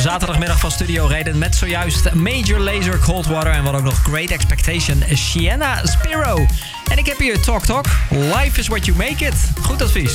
zaterdagmiddag van Studio Reden met zojuist Major Lazer, Cold Water en wat ook nog Great Expectation, Sienna Spiro. En ik heb hier Talk Talk. Life is what you make it. Goed advies.